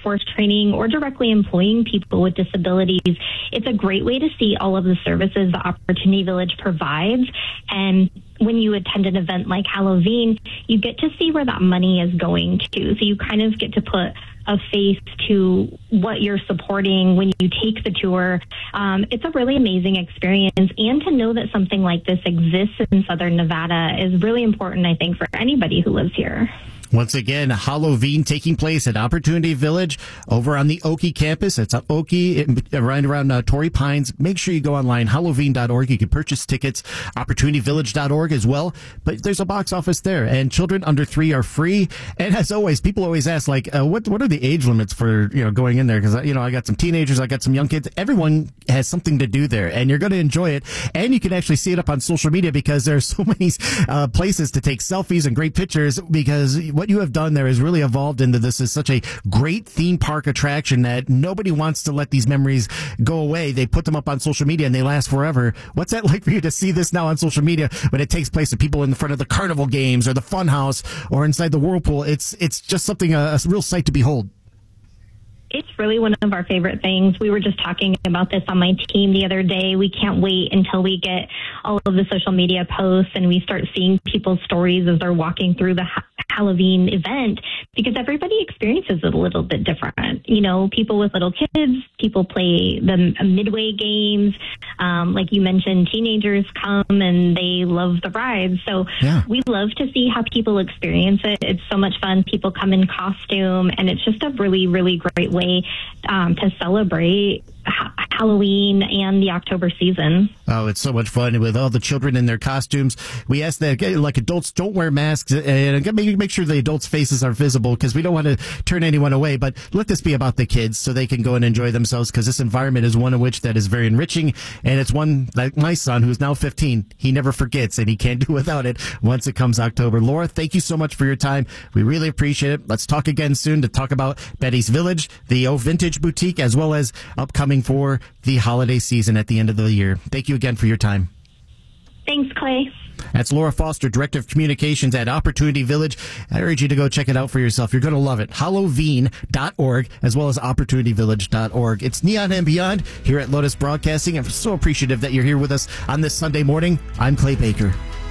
workforce training or directly employing people with disabilities, it's a great way to see all of the services the Opportunity Village provides. And when you attend an event like Halloween, you get to see where that money is going to. So you kind of get to put a face to what you're supporting when you take the tour. It's a really amazing experience. And to know that something like this exists in Southern Nevada is really important, I think, for anybody who lives here. Once again, Halloween taking place at Opportunity Village over on the Oakey campus. It's at Oakey, right around Torrey Pines. Make sure you go online, Halloween.org. You can purchase tickets, OpportunityVillage.org as well. But there's a box office there, and children under 3 are free. And as always, people always ask, like, what are the age limits for going in there? Because I got some teenagers, I got some young kids. Everyone has something to do there, and you're going to enjoy it. And you can actually see it up on social media because there's so many places to take selfies and great pictures, because what you have done there has really evolved into this is such a great theme park attraction that nobody wants to let these memories go away. They put them up on social media and they last forever. What's that like for you to see this now on social media when it takes place with people in front of the carnival games or the fun house or inside the whirlpool? It's just something, a real sight to behold. It's really one of our favorite things. We were just talking about this on my team the other day. We can't wait until we get all of the social media posts and we start seeing people's stories as they're walking through the Halloween event, because everybody experiences it a little bit different. People with little kids, people play the midway games. Like you mentioned, teenagers come and they love the rides. So we love to see how people experience it. It's so much fun. People come in costume, and it's just a really, really great way to celebrate Halloween and the October season. Oh, it's so much fun with all the children in their costumes. We ask that, like, adults don't wear masks, and make sure the adults' faces are visible because we don't want to turn anyone away. But let this be about the kids so they can go and enjoy themselves, because this environment is one of which that is very enriching, and it's one like my son, who's now 15, he never forgets, and he can't do without it once it comes October. Laura, thank you so much for your time. We really appreciate it. Let's talk again soon to talk about Betty's Village, the Vintage Boutique, as well as upcoming for the holiday season at the end of the year. Thank you again for your time. Thanks, Clay. That's Laura Foster, Director of Communications at Opportunity Village. I urge you to go check it out for yourself. You're going to love it. Halloween.org as well as OpportunityVillage.org. It's Neon and Beyond here at Lotus Broadcasting. I'm so appreciative that you're here with us on this Sunday morning. I'm Clay Baker.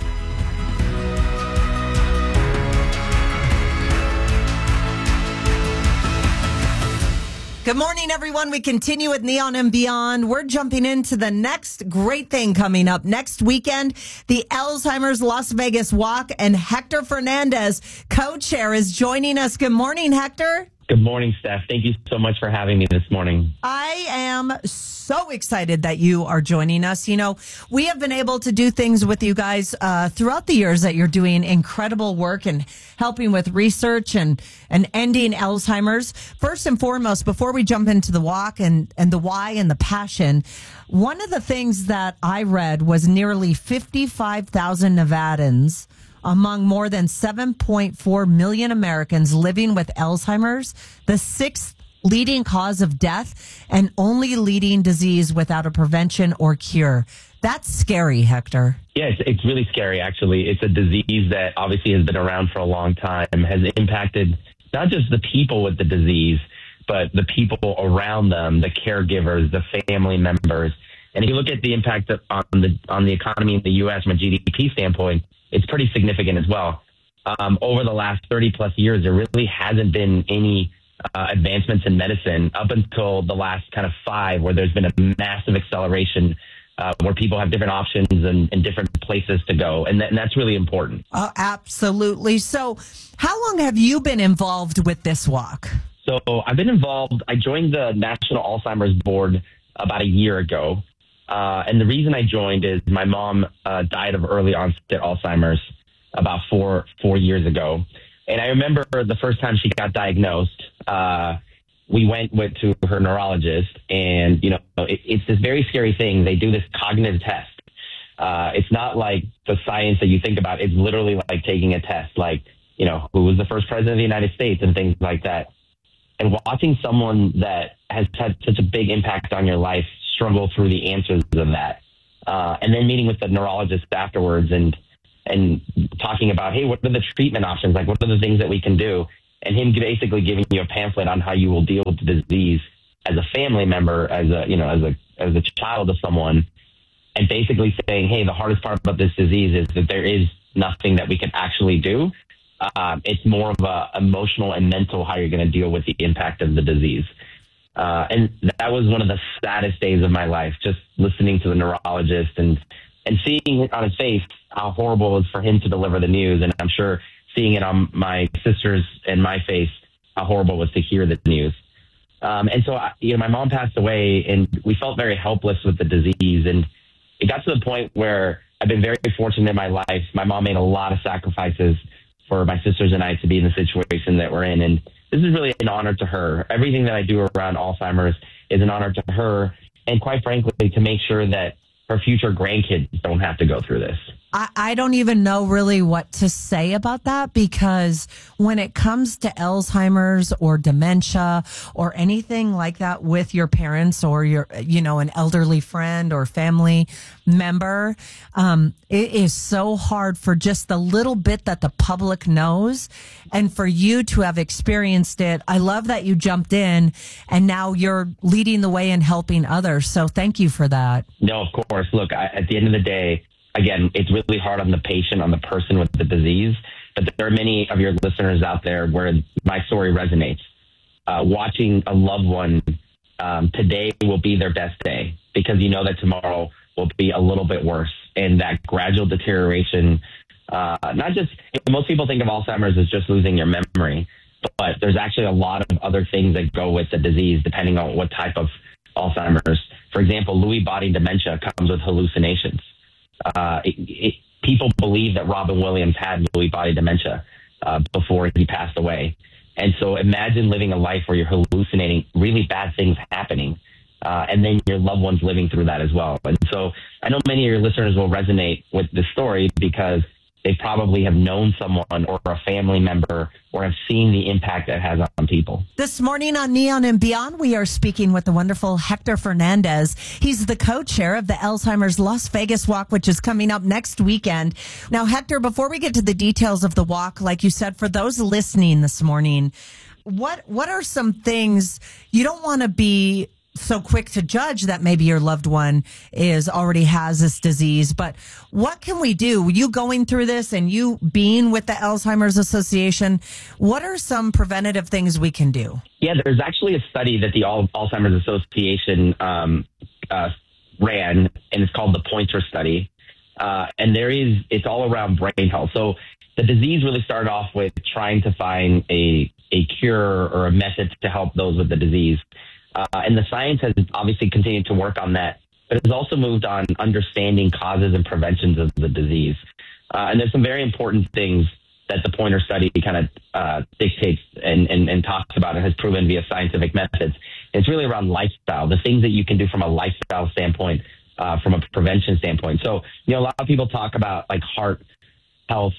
Good morning, everyone. We continue with Neon and Beyond. We're jumping into the next great thing coming up next weekend, the Alzheimer's Las Vegas Walk, and Hector Fernandez, co-chair, is joining us. Good morning, Hector. Good morning, Steph. Thank you so much for having me this morning. I am so excited that you are joining us. We have been able to do things with you guys throughout the years that you're doing incredible work and helping with research and ending Alzheimer's. First and foremost, before we jump into the walk and the why and the passion, one of the things that I read was nearly 55,000 Nevadans among more than 7.4 million Americans living with Alzheimer's, the sixth leading cause of death and only leading disease without a prevention or cure. That's scary, Hector. Yeah, it's really scary, actually. It's a disease that obviously has been around for a long time, has impacted not just the people with the disease, but the people around them, the caregivers, the family members. And if you look at the impact on the economy in the U.S. from a GDP standpoint, it's pretty significant as well. Over the last 30 plus years, there really hasn't been any advancements in medicine up until the last kind of 5, where there's been a massive acceleration where people have different options and different places to go. And that's really important. Absolutely. So how long have you been involved with this walk? So I've been involved. I joined the National Alzheimer's Board about a year ago. And the reason I joined is my mom died of early onset Alzheimer's about four years ago. And I remember the first time she got diagnosed, we went to her neurologist, and, it's this very scary thing. They do this cognitive test. It's not like the science that you think about. It's literally like taking a test, like, who was the first president of the United States and things like that. And watching someone that has had such a big impact on your life struggle through the answers of that. And then meeting with the neurologist afterwards and talking about, hey, what are the treatment options? Like, what are the things that we can do? and him basically giving you a pamphlet on how you will deal with the disease as a family member, as a child of someone, and basically saying, hey, the hardest part about this disease is that there is nothing that we can actually do. It's more of a emotional and mental how you're going to deal with the impact of the disease. And that was one of the saddest days of my life, just listening to the neurologist and seeing on his face how horrible it was for him to deliver the news. And I'm sure seeing it on my sister's and my face, how horrible it was to hear the news. And so, my mom passed away, and we felt very helpless with the disease. And it got to the point where I've been very fortunate in my life. My mom made a lot of sacrifices for my sisters and I to be in the situation that we're in. And this is really an honor to her. Everything that I do around Alzheimer's is an honor to her. And quite frankly, to make sure that her future grandkids don't have to go through this. I don't even know really what to say about that, because when it comes to Alzheimer's or dementia or anything like that with your parents or your, an elderly friend or family member, it is so hard for just the little bit that the public knows. And for you to have experienced it, I love that you jumped in and now you're leading the way and helping others. So thank you for that. No, of course. Look, at the end of the day, again, it's really hard on the patient, on the person with the disease, but there are many of your listeners out there where my story resonates. Watching a loved one today will be their best day, because you know that tomorrow will be a little bit worse. And that gradual deterioration, most people think of Alzheimer's as just losing your memory, but there's actually a lot of other things that go with the disease depending on what type of Alzheimer's. For example, Lewy body dementia comes with hallucinations. People believe that Robin Williams had Lewy body dementia before he passed away. And so imagine living a life where you're hallucinating really bad things happening, and then your loved ones living through that as well. And so I know many of your listeners will resonate with this story because they probably have known someone or a family member or have seen the impact that it has on people. This morning on Neon and Beyond, we are speaking with the wonderful Hector Fernandez. He's the co-chair of the Alzheimer's Las Vegas Walk, which is coming up next weekend. Now, Hector, before we get to the details of the walk, like you said, for those listening this morning, what are some things you don't want to be so quick to judge that maybe your loved one already has this disease, but what can we do? You going through this and you being with the Alzheimer's Association, what are some preventative things we can do? Yeah, there's actually a study that the Alzheimer's Association ran, and it's called the Pointer Study. And it's all around brain health. So the disease really started off with trying to find a cure or a method to help those with the disease. And the science has obviously continued to work on that, but it's also moved on understanding causes and preventions of the disease. And there's some very important things that the Pointer Study kind of dictates and talks about and has proven via scientific methods. It's really around lifestyle, the things that you can do from a lifestyle standpoint, from a prevention standpoint. So, a lot of people talk about like heart health,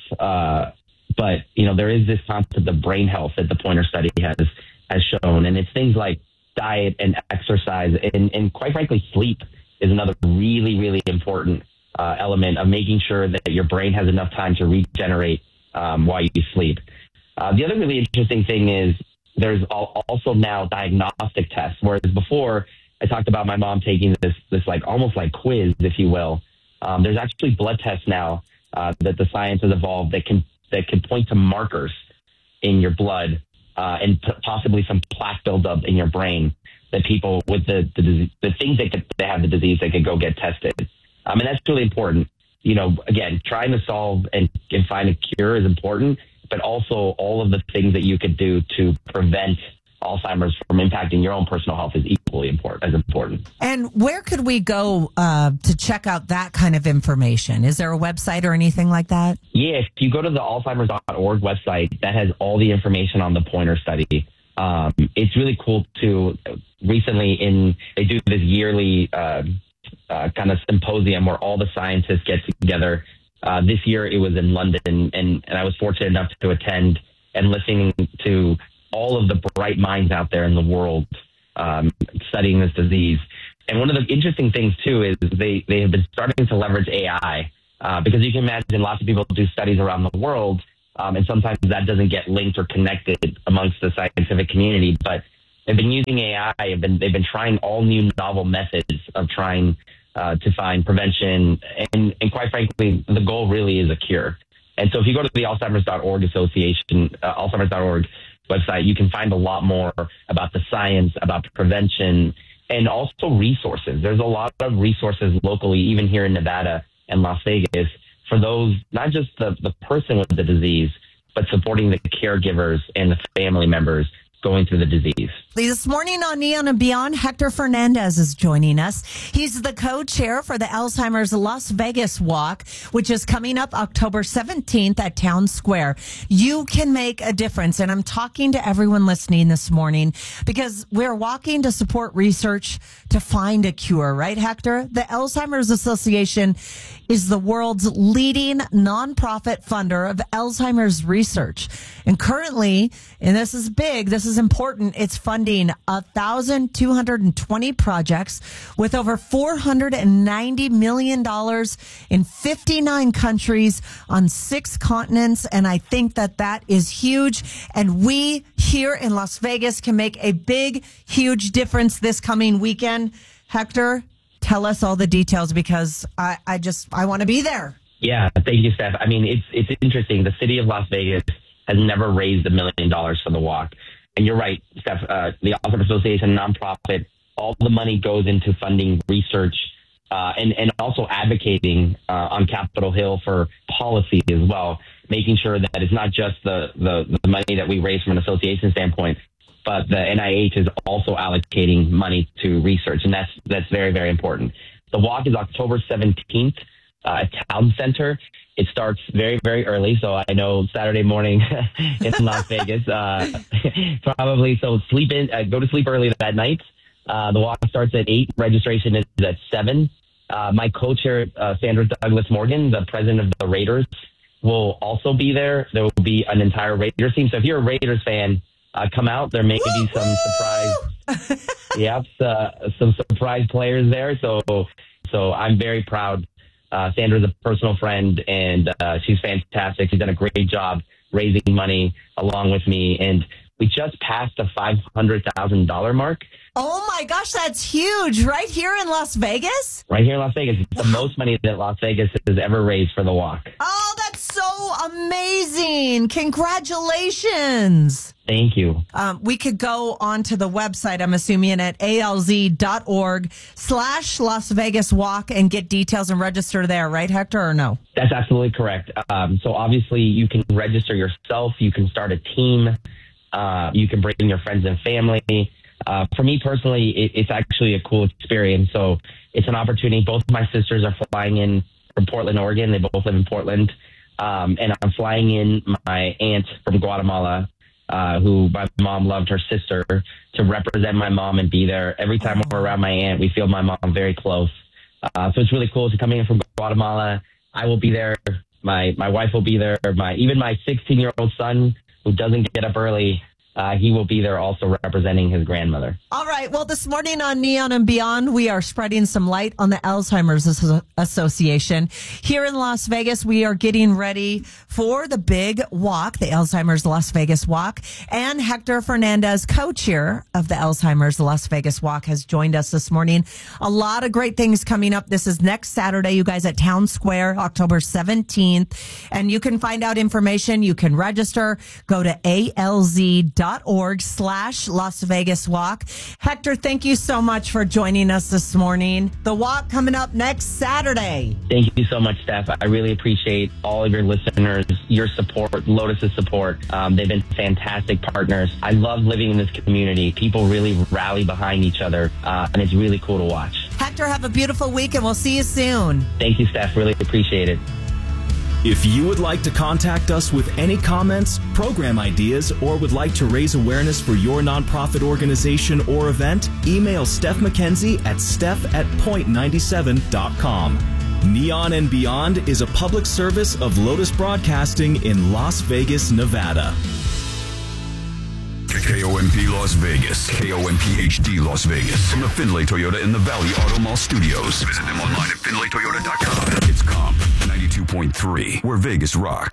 but, there is this concept of brain health that the Pointer Study has shown. And it's things like diet and exercise, and quite frankly, sleep is another really, really important element of making sure that your brain has enough time to regenerate while you sleep. The other really interesting thing is there's also now diagnostic tests, whereas before I talked about my mom taking this like almost like quiz, if you will. There's actually blood tests now that the science has evolved that can point to markers in your blood and possibly some plaque buildup in your brain that people with the things they have the disease, they could go get tested. And that's really important. Again, trying to solve and find a cure is important, but also all of the things that you could do to prevent Alzheimer's from impacting your own personal health is equally important. And where could we go to check out that kind of information? Is there a website or anything like that? Yeah, if you go to the alzheimers.org website, that has all the information on the Pointer Study. It's really cool to recently they do this yearly kind of symposium where all the scientists get together. This year it was in London, and I was fortunate enough to attend and listening to all of the bright minds out there in the world studying this disease. And one of the interesting things, too, is they have been starting to leverage AI because you can imagine lots of people do studies around the world, And sometimes that doesn't get linked or connected amongst the scientific community. But they've been using AI. They've been trying all new novel methods of trying to find prevention. And quite frankly, the goal really is a cure. And so if you go to the Alzheimer's.org association, Alzheimer's.org website, you can find a lot more about the science, about prevention, and also resources. There's a lot of resources locally, even here in Nevada and Las Vegas, for those, not just the person with the disease, but supporting the caregivers and the family members going through the disease. This morning on Neon and Beyond, Hector Fernandez is joining us. He's the co-chair for the Alzheimer's Las Vegas Walk, which is coming up October 17th at Town Square. You can make a difference. And I'm talking to everyone listening this morning because we're walking to support research to find a cure, right, Hector? The Alzheimer's Association is the world's leading nonprofit funder of Alzheimer's research. And currently, and this is big, this is important, it's funding 1,220 projects with over $490 million in 59 countries on 6 continents. And I think that is huge. And we here in Las Vegas can make a big, huge difference this coming weekend. Hector, tell us all the details because I want to be there. Yeah, thank you, Steph. I mean, it's interesting. The city of Las Vegas has never raised $1 million for the walk. And you're right, Steph, the Alzheimer's Association nonprofit, all the money goes into funding research and also advocating on Capitol Hill for policy as well, making sure that it's not just the money that we raise from an association standpoint, but the NIH is also allocating money to research, and that's very, very important. The walk is October 17th at Town Center. It starts very, very early, so I know Saturday morning in Las Vegas, probably. So sleep in, go to sleep early that night. The walk starts at 8. Registration is at 7. My co-chair, Sandra Douglas Morgan, the president of the Raiders, will also be there. There will be an entire Raiders team. So if you're a Raiders fan, come out. There may be some surprise, some surprise players there. So I'm very proud. Sandra's a personal friend, and she's fantastic. She's done a great job raising money along with me, and we just passed the $500,000 mark. Oh my gosh, that's huge! Right here in Las Vegas. Right here in Las Vegas, it's the most money that Las Vegas has ever raised for the walk. Oh, that's so amazing! Congratulations! Thank you. We could go onto the website, I'm assuming, at alz.org/Las Vegas Walk and get details and register there, right, Hector, or no? That's absolutely correct. So obviously you can register yourself. You can start a team. You can bring your friends and family. For me personally, it's actually a cool experience. So it's an opportunity. Both of my sisters are flying in from Portland, Oregon. They both live in Portland. And I'm flying in my aunt from Guatemala, who my mom loved, her sister, to represent my mom and be there. Every time we're around my aunt, we feel my mom very close. So it's really cool to coming in from Guatemala. I will be there. My wife will be there. Even my 16-year-old son, who doesn't get up early, he will be there also representing his grandmother. All right. Well, this morning on Neon and Beyond, we are spreading some light on the Alzheimer's Association. Here in Las Vegas, we are getting ready for the big walk, the Alzheimer's Las Vegas Walk. And Hector Fernandez, co-chair of the Alzheimer's Las Vegas Walk, has joined us this morning. A lot of great things coming up. This is next Saturday, you guys, at Town Square, October 17th. And you can find out information. You can register. Go to alz.org/Las Vegas Walk. Hector, thank you so much for joining us this morning. The walk coming up next Saturday. Thank you so much, Steph. I really appreciate all of your listeners, your support, Lotus's support. They've been fantastic partners. I love living in this community. People really rally behind each other, and it's really cool to watch. Hector, have a beautiful week, and we'll see you soon. Thank you, Steph. Really appreciate it. If you would like to contact us with any comments, program ideas, or would like to raise awareness for your nonprofit organization or event, email Steph McKenzie at steph@point97.com. Neon and Beyond is a public service of Lotus Broadcasting in Las Vegas, Nevada. KOMP Las Vegas. KOMP HD Las Vegas. From the Findlay Toyota in the Valley Auto Mall Studios. Visit them online at findlaytoyota.com. It's Comp 92.3, where Vegas rocks.